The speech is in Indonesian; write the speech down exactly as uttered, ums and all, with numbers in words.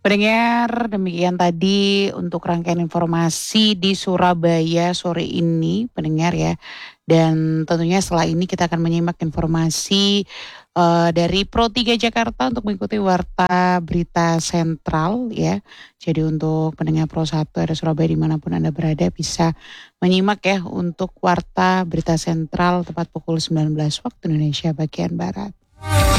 Pendengar, demikian tadi untuk rangkaian informasi di Surabaya sore ini, pendengar ya. Dan tentunya setelah ini kita akan menyimak informasi eh, dari Pro tiga Jakarta untuk mengikuti Warta Berita Sentral ya. Jadi untuk pendengar Pro satu ada Surabaya dimanapun Anda berada bisa menyimak ya untuk Warta Berita Sentral tepat pukul sembilan belas waktu Indonesia bagian Barat.